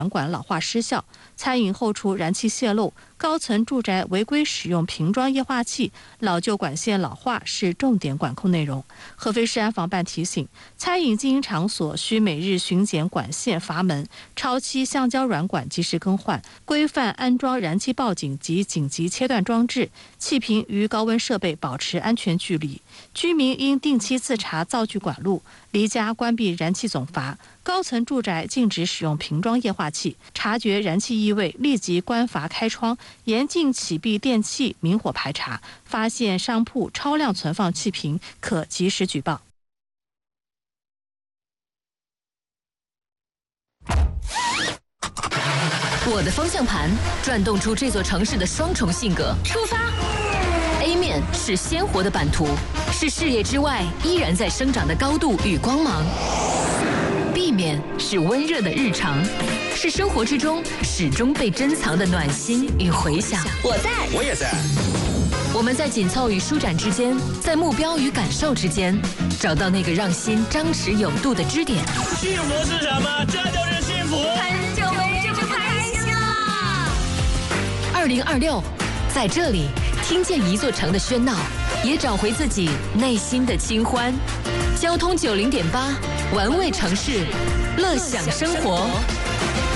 管老化失效，餐饮后厨燃气泄漏，高层住宅违规使用瓶装液化气，老旧管线老化是重点管控内容。合肥市安防办提醒，餐饮经营场所需每日巡检管线阀门，超期橡胶软管及时更换，规范安装燃气报警及紧急切断装置，气瓶与高温设备保持安全距离。居民应定期自查灶具管路，离家关闭燃气总阀。高层住宅禁止使用瓶装液化气，察觉燃气异味立即关阀开窗，严禁启闭电器，明火排查。发现商铺超量存放气瓶，可及时举报。 我的方向盘转动出这座城市的双重性格。出发 ！A 面是鲜活的版图，是视野之外依然在生长的高度与光芒。B 面是温热的日常，是生活之中始终被珍藏的暖心与回响。 我在， 我也在。 我们在紧凑与舒展之间，在目标与感受之间，找到那个让心张弛有度的支点。 幸福是什么？这就是幸福。 很久没这么开心了。 2026，在这里听见一座城的喧闹，也找回自己内心的清欢。交通90.8，玩味城市，乐享生活。